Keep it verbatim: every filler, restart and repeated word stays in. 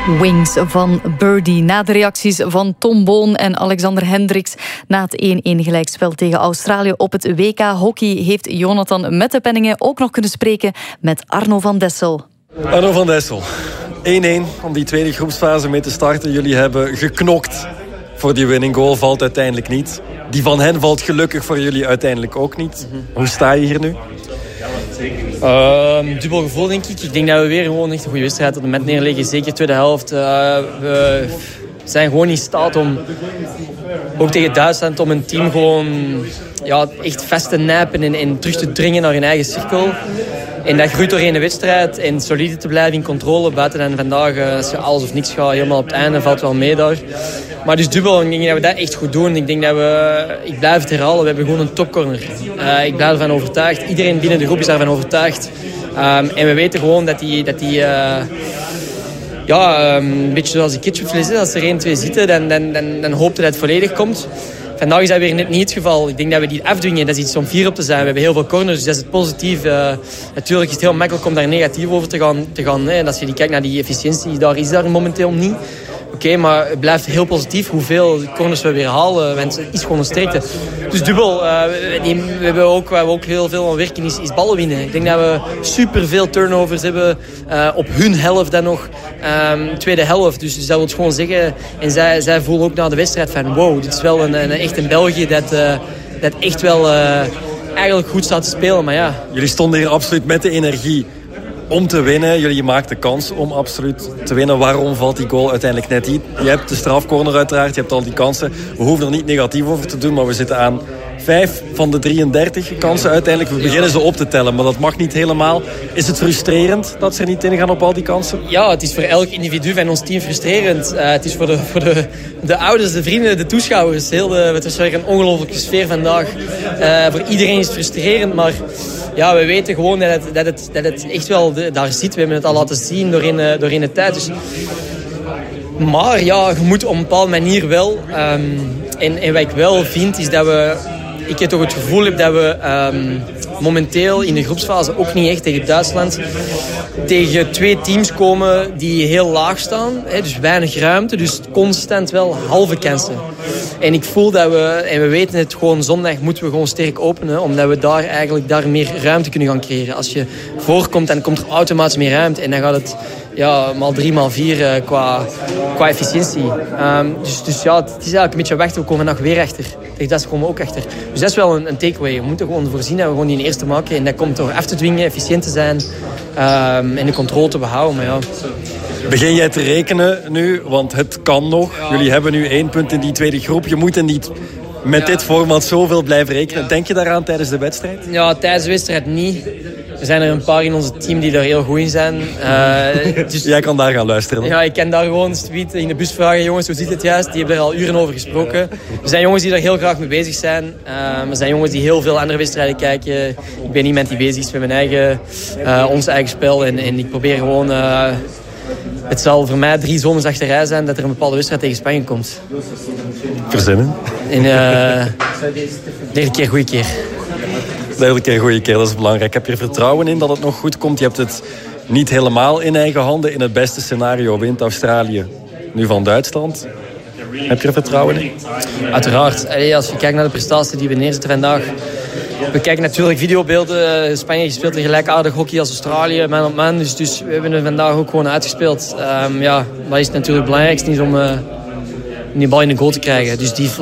Wings van Birdie. Na de reacties van Tom Boon en Alexander Hendricks na het één-één gelijkspel tegen Australië op het W K hockey heeft Jonathan met de penningen ook nog kunnen spreken met Arno van Dessel. Arno van Dessel, één-één om die tweede groepsfase mee te starten. Jullie hebben geknokt voor die winning goal, valt uiteindelijk niet. Die van hen valt gelukkig voor jullie uiteindelijk ook niet. Hoe sta je hier nu? Uh, dubbel gevoel, denk ik. Ik denk dat we weer gewoon echt een goede wedstrijd op de mat neerleggen. Zeker tweede helft. Uh, we zijn gewoon in staat om, ook tegen Duitsland, om een team gewoon ja, echt vast te nijpen en, en terug te dringen naar hun eigen cirkel. En dat groeit doorheen de wedstrijd. En solide te blijven in controle. Buiten dan vandaag, uh, als je alles of niks gaat, helemaal op het einde valt wel mee daar. Maar dus dubbel, ik denk dat we dat echt goed doen. Ik denk dat we, ik blijf het herhalen, we hebben gewoon een topcorner. Uh, ik blijf ervan overtuigd. Iedereen binnen de groep is daarvan overtuigd. Um, en we weten gewoon dat die, dat die uh, ja, um, een beetje zoals die ketchupfles, als er één, twee zitten, dan, dan, dan, dan hoop je dat het volledig komt. Vandaag is dat weer net niet het geval. Ik denk dat we die afdwingen. Dat is iets om fier op te zijn. We hebben heel veel corners, dus dat is het positief. Uh, natuurlijk is het heel makkelijk om daar negatief over te gaan. Te gaan hè. En als je die kijkt naar die efficiëntie, daar is daar momenteel niet. Oké, okay, maar het blijft heel positief hoeveel corners we weer halen. Want het is gewoon een sterkte. Dus dubbel. Uh, we, we hebben ook, waar we ook heel veel aan werken is, is ballen winnen. Ik denk dat we superveel turnovers hebben. Uh, op hun helft dan nog. Um, tweede helft. Dus, dus dat wil gewoon zeggen. En zij, zij voelen ook na de wedstrijd van wow, dit is wel een, een, echt een België dat, uh, dat echt wel uh, eigenlijk goed staat te spelen. Maar ja. Jullie stonden hier absoluut met de energie om te winnen. Jullie maakten kans om absoluut te winnen. Waarom valt die goal uiteindelijk net niet? Je hebt de strafcorner uiteraard, je hebt al die kansen. We hoeven er niet negatief over te doen, maar we zitten aan vijf van de drieëndertig kansen uiteindelijk. We beginnen ze op te tellen, maar dat mag niet helemaal. Is het frustrerend dat ze er niet in gaan op al die kansen? Ja, het is voor elk individu van ons team frustrerend. Uh, het is voor, de, voor de, de ouders, de vrienden, de toeschouwers. Heel de, het is weer een ongelofelijke sfeer vandaag. Uh, voor iedereen is het frustrerend, maar ja, we weten gewoon dat het, dat het, dat het echt wel de, daar zit. We hebben het al laten zien doorheen, uh, doorheen de tijd. Dus, maar ja, je moet op een bepaalde manier wel. Um, en, en wat ik wel vind, is dat we... Ik heb toch het gevoel heb dat we um, momenteel in de groepsfase ook niet echt tegen Duitsland tegen twee teams komen die heel laag staan. Hè, dus weinig ruimte, dus constant wel halve kansen. En ik voel dat we, en we weten het gewoon, zondag moeten we gewoon sterk openen, omdat we daar eigenlijk daar meer ruimte kunnen gaan creëren. Als je voorkomt, dan komt er automatisch meer ruimte en dan gaat het ja, maal drie, maal vier uh, qua, qua efficiëntie. Um, dus, dus ja, het is eigenlijk een beetje wachten. We komen vandaag weer achter. Tegen dat komen we ook achter. Dus dat is wel een, een takeaway. We moeten gewoon voorzien dat we gewoon die eerste maken. En dat komt door af te dwingen, efficiënt te zijn um, en de controle te behouden. Maar ja. Begin jij te rekenen nu? Want het kan nog. Ja. Jullie hebben nu één punt in die tweede groep. Je moet niet met ja. dit format zoveel blijven rekenen. Ja. Denk je daaraan tijdens de wedstrijd? Ja, tijdens de wedstrijd niet. Er zijn er een paar in ons team die daar heel goed in zijn. Uh, dus, Jij kan daar gaan luisteren. Ja, ik kan daar gewoon tweeten in de bus vragen. Jongens, hoe zit het juist? Die hebben er al uren over gesproken. Er zijn jongens die daar heel graag mee bezig zijn. Uh, er zijn jongens die heel veel andere wedstrijden kijken. Ik ben iemand die bezig is met mijn eigen, uh, ons eigen spel. En, en ik probeer gewoon... Uh, het zal voor mij drie zones achterrij zijn dat er een bepaalde wedstrijd tegen Spanje komt. Verzinnen. En uh, derde keer goede keer. Derde keer goede keer, dat is belangrijk. Heb je er vertrouwen in dat het nog goed komt? Je hebt het niet helemaal in eigen handen. In het beste scenario wint Australië nu van Duitsland. Heb je er vertrouwen in? Uiteraard. Als je kijkt naar de prestatie die we neerzetten vandaag. We kijken natuurlijk videobeelden. Spanje speelt er gelijkaardig hockey als Australië, man op man. Dus, dus we hebben het vandaag ook gewoon uitgespeeld. Um, ja, dat is natuurlijk het belangrijkste, is om uh, die bal in de goal te krijgen. Dus die